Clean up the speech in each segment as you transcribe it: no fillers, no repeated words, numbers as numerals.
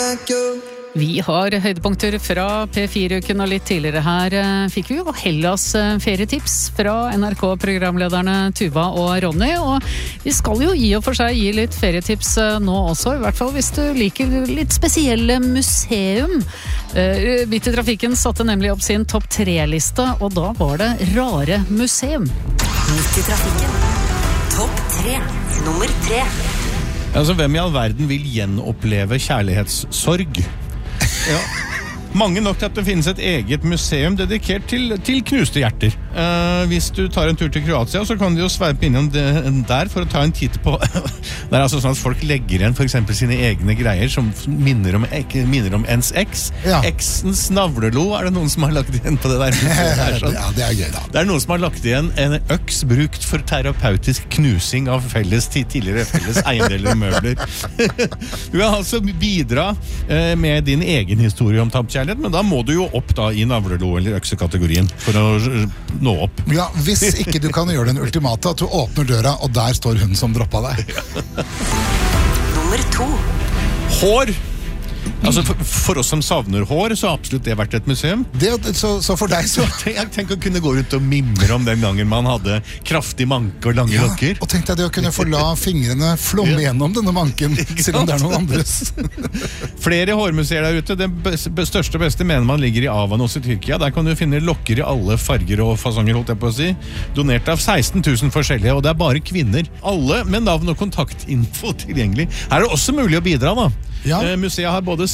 Vi har høydepunkter fra P4-uken, og litt tidligere her fikk vi jo Hellas ferietips fra NRK-programlederne Tuva og Ronny, og vi skal jo i og for seg gi litt ferietips nå også, i hvert fall hvis du liker litt spesielle museum. Vitt i trafikken satte nemlig opp sin topp 3-liste, og da var det Rare museum. Midt i trafikken. Topp 3. Nummer 3. Altså, hvem i all verden vil gjenoppleve kjærlighetssorg? Ja. Mange nok til at det finnes et eget museum dedikert til knuste hjerter. Hvis du tar en tur til Kroatia, så kan du jo sveipe innom der for å ta en titt på. Det er altså sånn at folk legger igjen for eksempel sine egne greier som minner om ens eks. Ja. Eksens navlelo, er det noen som har lagt igjen på det der? Ja, det er gøy da. Det er noen som har lagt igjen en øks brukt for terapeutisk knusing av tidligere felles eiendeler og møbler. Du kan altså bidra med din egen historie om tapt kjærlighet, men da må du jo opp da i navlelo eller øksekategorien for å nå opp. Ja, hvis ikke du kan gjøre den ultimate, at du åpner døra, og der står hun som droppet deg. Nummer 2. Hår! Altså for oss som savner hår, så har absolutt det vært et museum. Så for deg så... Tenk å kunne gå rundt og mimre om den gangen man hadde kraftig manke og lange lokker. Og tenk deg det å kunne få la fingrene flomme gjennom denne manken, selv om det er noen andres. Flere hårmuseer der ute. Det største og beste mener man ligger i Avanos i Tyrkia. Der kan du finne lokker i alle farger og fasonger, holdt jeg på å si. Donert av 16 000 forskjellige, og det er bare kvinner. Alle med navn og kontaktinfo tilgjengelig. Her er det også mulig å bidra da. Ja. Museet har både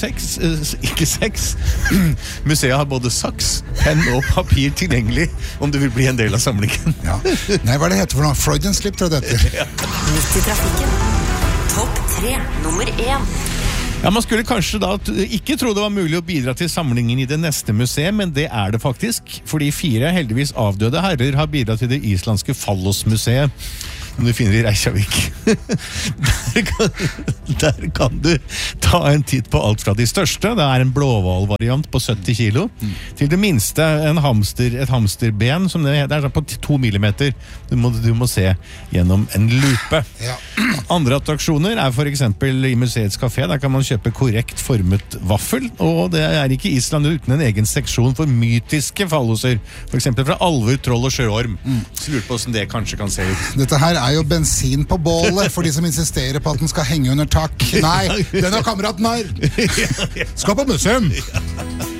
Museet har både saks, penn og papir tilgjengelig om du vil bli en del av samlingen. Ja. Nei, hva er det heter for noe? Freudian slip, tror jeg det heter. Ja. Midt i trafikken. Topp 3. Nummer 1. Ja, man skulle kanskje da ikke tro det var mulig å bidra til samlingen i det neste museet, men det er det faktisk, fordi 4 heldigvis avdøde herrer har bidratt til det islandske Fallosmuseet, som du finner i Reykjavik. Der kan du ta en titt på alt fra de største, det er en blåhvalvariant på 70 kilo, til det minste et hamsterben, som det er på 2 millimeter. Du må se gjennom en lupe. Ja. Andre attraksjoner er for eksempel i museets kafé, der kan man kjøpe korrekt formet vaffel, og det er ikke Island uten en egen seksjon for mytiske falloser, for eksempel fra alver, troll og sjøorm. Så lurer på hvordan det kanskje kan se ut. Dette her er jo bensin på bålet for de som insisterer på at den skal henge under tak. Nei, den har kameraten her. Skal på museum.